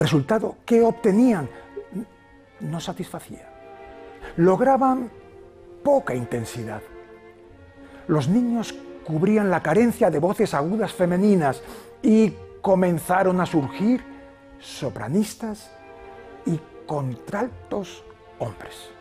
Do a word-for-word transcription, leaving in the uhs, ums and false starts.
El resultado que obtenían no satisfacía. Lograban poca intensidad. Los niños cubrían la carencia de voces agudas femeninas y comenzaron a surgir sopranistas y contraltos hombres.